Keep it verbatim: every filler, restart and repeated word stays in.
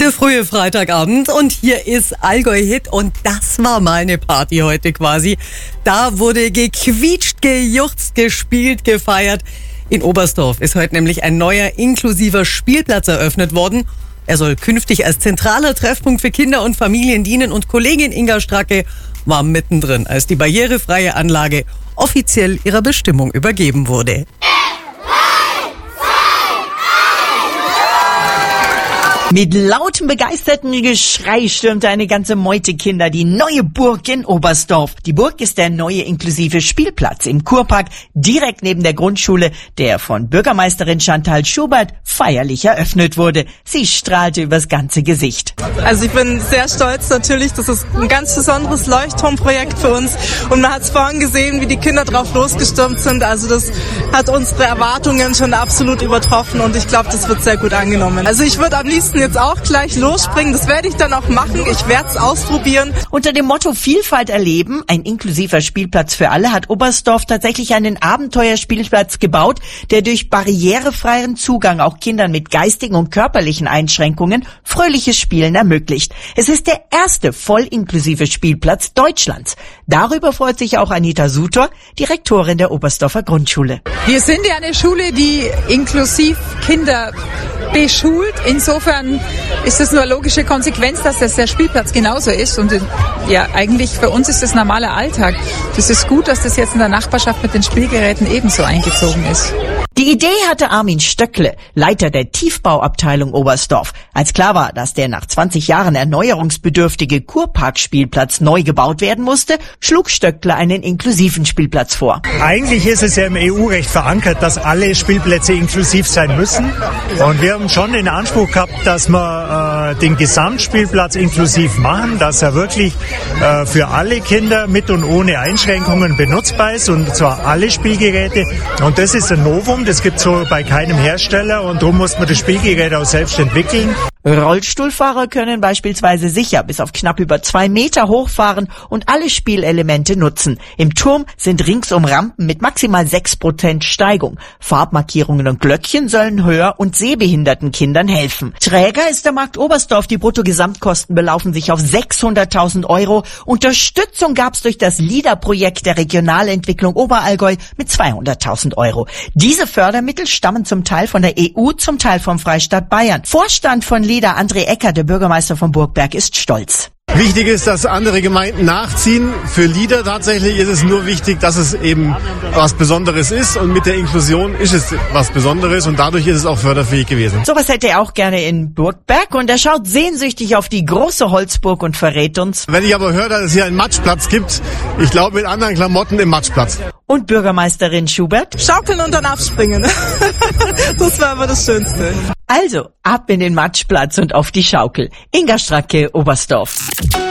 Der frühe Freitagabend und hier ist Allgäu-Hit und das war meine Party heute quasi. Da wurde gequietscht, gejuchzt, gespielt, gefeiert. In Oberstdorf ist heute nämlich ein neuer inklusiver Spielplatz eröffnet worden. Er soll künftig als zentraler Treffpunkt für Kinder und Familien dienen und Kollegin Inga Stracke war mittendrin, als die barrierefreie Anlage offiziell ihrer Bestimmung übergeben wurde. Mit lautem, begeisterten Geschrei stürmte eine ganze Meute Kinder die neue Burg in Oberstdorf. Die Burg ist der neue inklusive Spielplatz im Kurpark, direkt neben der Grundschule, der von Bürgermeisterin Chantal Schubert feierlich eröffnet wurde. Sie strahlte übers ganze Gesicht. Also ich bin sehr stolz natürlich, das ist ein ganz besonderes Leuchtturmprojekt für uns und man hat es vorhin gesehen, wie die Kinder drauf losgestürmt sind. Also das hat unsere Erwartungen schon absolut übertroffen und ich glaube, das wird sehr gut angenommen. Also ich würde am liebsten jetzt auch gleich losspringen. Das werde ich dann auch machen. Ich werde es ausprobieren. Unter dem Motto Vielfalt erleben, ein inklusiver Spielplatz für alle, hat Oberstdorf tatsächlich einen Abenteuerspielplatz gebaut, der durch barrierefreien Zugang auch Kindern mit geistigen und körperlichen Einschränkungen fröhliches Spielen ermöglicht. Es ist der erste voll inklusive Spielplatz Deutschlands. Darüber freut sich auch Anita Sutor, Direktorin der Oberstdorfer Grundschule. Wir sind ja eine Schule, die inklusiv Kinder beschult. Insofern ist es nur eine logische Konsequenz, dass das der Spielplatz genauso ist. Und ja, eigentlich für uns ist das normaler Alltag. Das ist gut, dass das jetzt in der Nachbarschaft mit den Spielgeräten ebenso eingezogen ist. Die Idee hatte Armin Stöckle, Leiter der Tiefbauabteilung Oberstdorf. Als klar war, dass der nach zwanzig Jahren erneuerungsbedürftige Kurparkspielplatz neu gebaut werden musste, schlug Stöckle einen inklusiven Spielplatz vor. Eigentlich ist es ja im E U-Recht verankert, dass alle Spielplätze inklusiv sein müssen. Und wir haben schon den Anspruch gehabt, dass wir äh, den Gesamtspielplatz inklusiv machen, dass er wirklich äh, für alle Kinder mit und ohne Einschränkungen benutzbar ist und zwar alle Spielgeräte. Und das ist ein Novum. Das gibt es so bei keinem Hersteller und darum muss man das Spielgerät auch selbst entwickeln. Rollstuhlfahrer können beispielsweise sicher bis auf knapp über zwei Meter hochfahren und alle Spielelemente nutzen. Im Turm sind ringsum Rampen mit maximal sechs Prozent Steigung. Farbmarkierungen und Glöckchen sollen Hör- und sehbehinderten Kindern helfen. Träger ist der Markt Oberstdorf. Die Bruttogesamtkosten belaufen sich auf sechshunderttausend Euro. Unterstützung gab es durch das LIDA-Projekt der Regionalentwicklung Oberallgäu mit zweihunderttausend Euro. Diese Fördermittel stammen zum Teil von der E U, zum Teil vom Freistaat Bayern. Vorstand von LIDA, André Ecker, der Bürgermeister von Burgberg, ist stolz. Wichtig ist, dass andere Gemeinden nachziehen. Für LIDA tatsächlich ist es nur wichtig, dass es eben was Besonderes ist. Und mit der Inklusion ist es was Besonderes und dadurch ist es auch förderfähig gewesen. Sowas hätte er auch gerne in Burgberg und er schaut sehnsüchtig auf die große Holzburg und verrät uns. Wenn ich aber höre, dass es hier einen Matschplatz gibt, ich glaube mit anderen Klamotten im Matschplatz. Und Bürgermeisterin Schubert? Schaukeln und dann abspringen. Das war aber das Schönste. Also, ab in den Matschplatz und auf die Schaukel. Inga Stracke, Oberstdorf.